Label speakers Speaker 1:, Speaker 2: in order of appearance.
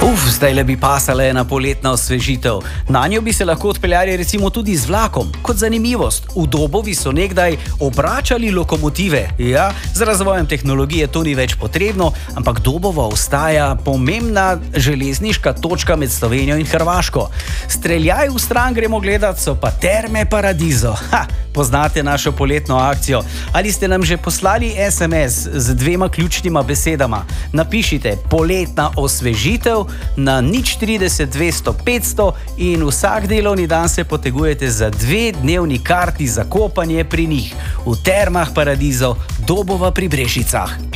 Speaker 1: Zdaj le bi pasala ena poletna osvežitev. Na njo bi se lahko odpeljali recimo tudi z vlakom. Kot zanimivost, v Dobovi so nekdaj obračali lokomotive. Ja, z razvojem tehnologije to ni več potrebno, ampak Dobova ostaja pomembna železniška točka med Slovenijo in Hrvaško. Streljaj v stran gremo gledat, so pa Terme Paradiso. Poznate našo poletno akcijo? Ali ste nam že poslali SMS z dvema ključnima besedama? Napišite poletna osvežitev na 030 200 500 in vsak delovni dan se potegujete za 2-dnevni karti za kopanje pri njih v Termah Paradiso, Dobova pri Brežicah.